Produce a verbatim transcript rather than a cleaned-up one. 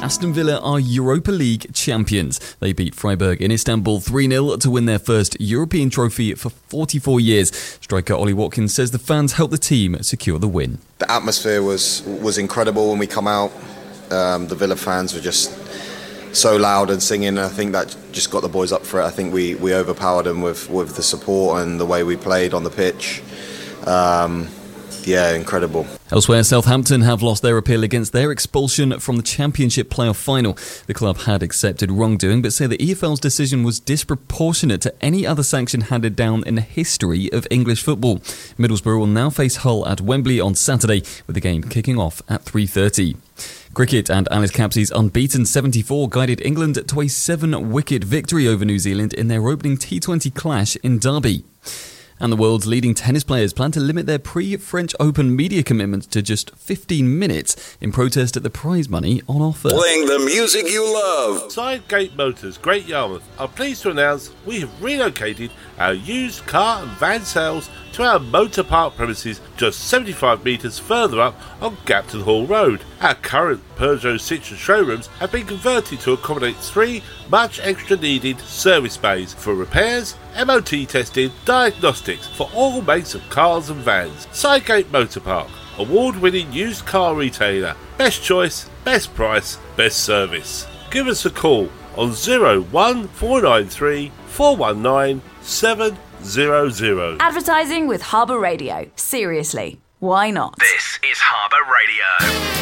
Aston Villa are Europa League champions. They beat Freiburg in Istanbul three nil to win their first European trophy for forty-four years. Striker Ollie Watkins says the fans helped the team secure the win. The atmosphere was was incredible when we come out. Um, the Villa fans were just so loud and singing. I think that just got the boys up for it. I think we, we overpowered them with, with the support and the way we played on the pitch. Um, yeah, incredible. Elsewhere, Southampton have lost their appeal against their expulsion from the Championship playoff final. The club had accepted wrongdoing but say the E F L's decision was disproportionate to any other sanction handed down in the history of English football. Middlesbrough will now face Hull at Wembley on Saturday, with the game kicking off at three thirty. Cricket, and Alice Capsey's unbeaten seventy-four guided England to a seven-wicket victory over New Zealand in their opening T twenty clash in Derby. And the world's leading tennis players plan to limit their pre-French Open media commitment to just fifteen minutes in protest at the prize money on offer. Playing the music you love. Sidegate Motors, Great Yarmouth, are pleased to announce we have relocated our used car and van sales to our motor park premises just seventy-five metres further up on Gapton Hall Road. Our current Peugeot Citroën showrooms have been converted to accommodate three much extra needed service bays for repairs, M O T testing, diagnostics for all makes of cars and vans. Sidegate Motor Park, award-winning used car retailer. Best choice, best price, best service. Give us a call on zero one four nine three four one nine seven zero zero. Advertising with Harbour Radio. Seriously, why not? This is Harbour Radio.